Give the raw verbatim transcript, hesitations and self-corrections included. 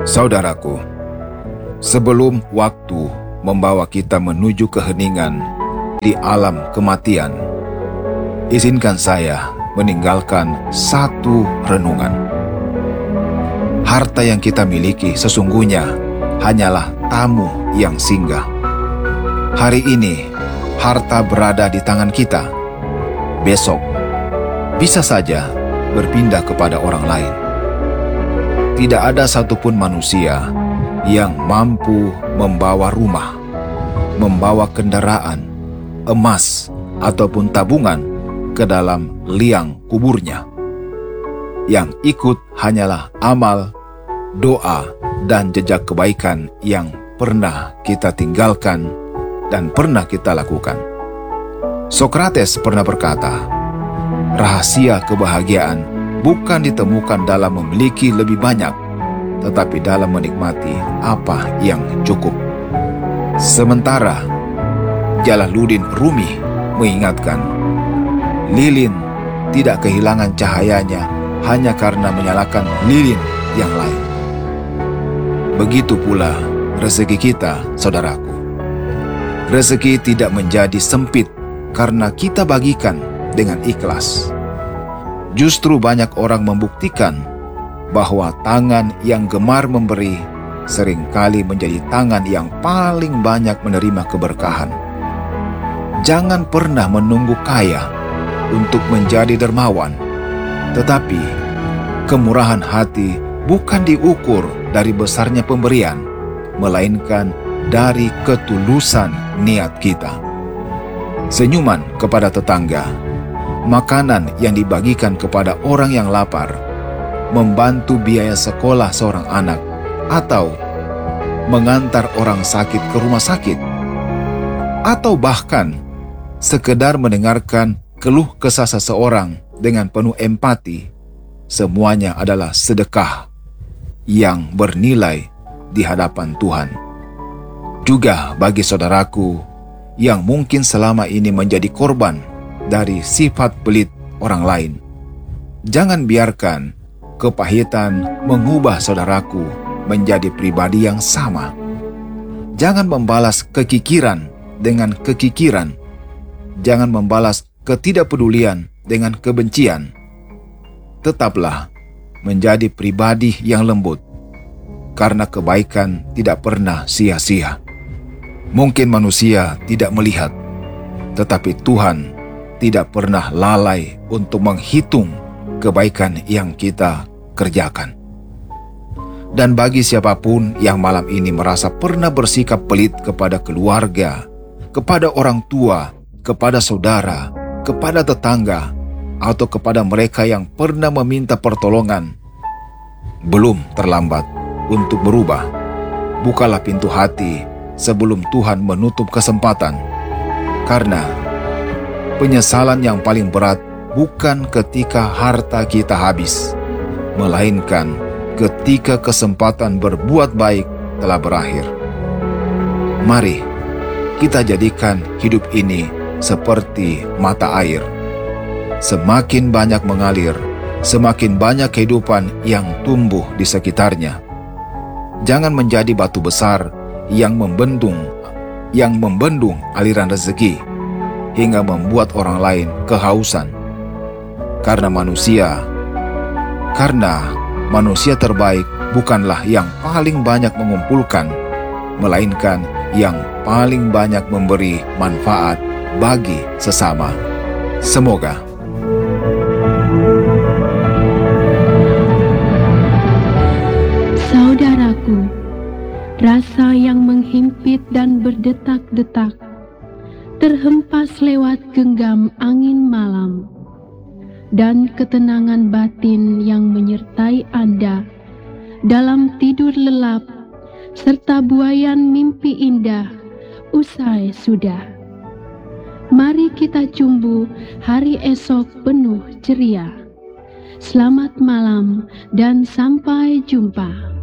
Saudaraku, sebelum waktu membawa kita menuju keheningan di alam kematian, izinkan saya meninggalkan satu renungan. Harta yang kita miliki sesungguhnya hanyalah tamu yang singgah. Hari ini, harta berada di tangan kita. Besok, bisa saja berpindah kepada orang lain. Tidak ada satupun manusia yang mampu membawa rumah, membawa kendaraan, emas, ataupun tabungan ke dalam liang kuburnya. Yang ikut hanyalah amal, doa, dan jejak kebaikan yang pernah kita tinggalkan dan pernah kita lakukan. Sokrates pernah berkata, rahasia kebahagiaan bukan ditemukan dalam memiliki lebih banyak, tetapi dalam menikmati apa yang cukup. Sementara Jalaluddin Rumi mengingatkan, lilin tidak kehilangan cahayanya hanya karena menyalakan lilin yang lain. Begitu pula rezeki kita, saudaraku. Rezeki tidak menjadi sempit karena kita bagikan dengan ikhlas. Justru banyak orang membuktikan bahwa tangan yang gemar memberi seringkali menjadi tangan yang paling banyak menerima keberkahan. Jangan pernah menunggu kaya untuk menjadi dermawan, tetapi kemurahan hati bukan diukur dari besarnya pemberian, melainkan dari ketulusan niat kita. Senyuman kepada tetangga, makanan yang dibagikan kepada orang yang lapar, membantu biaya sekolah seorang anak, atau mengantar orang sakit ke rumah sakit, atau bahkan sekedar mendengarkan keluh kesah seseorang dengan penuh empati, semuanya adalah sedekah yang bernilai di hadapan Tuhan. Juga bagi saudaraku yang mungkin selama ini menjadi korban dari sifat pelit orang lain, jangan biarkan kepahitan mengubah saudaraku menjadi pribadi yang sama. Jangan membalas kekikiran dengan kekikiran. Jangan membalas ketidakpedulian dengan kebencian. Tetaplah menjadi pribadi yang lembut, karena kebaikan tidak pernah sia-sia. Mungkin manusia tidak melihat, tetapi Tuhan tidak pernah lalai untuk menghitung kebaikan yang kita kerjakan. Dan bagi siapapun yang malam ini merasa pernah bersikap pelit kepada keluarga, kepada orang tua, kepada saudara, kepada tetangga, atau kepada mereka yang pernah meminta pertolongan, belum terlambat untuk berubah. Bukalah pintu hati sebelum Tuhan menutup kesempatan, karena penyesalan yang paling berat bukan ketika harta kita habis, melainkan ketika kesempatan berbuat baik telah berakhir. Mari kita jadikan hidup ini seperti mata air. Semakin banyak mengalir, semakin banyak kehidupan yang tumbuh di sekitarnya. Jangan menjadi batu besar yang membendung, yang membendung aliran rezeki, hingga membuat orang lain kehausan. Karena manusia, karena manusia terbaik bukanlah yang paling banyak mengumpulkan, melainkan yang paling banyak memberi manfaat bagi sesama. Semoga saudaraku, rasa yang menghimpit dan berdetak-detak terhempas lewat genggam angin malam, dan ketenangan batin yang menyertai Anda dalam tidur lelap serta buayan mimpi indah usai sudah. Mari kita cumbu hari esok penuh ceria. Selamat malam dan sampai jumpa.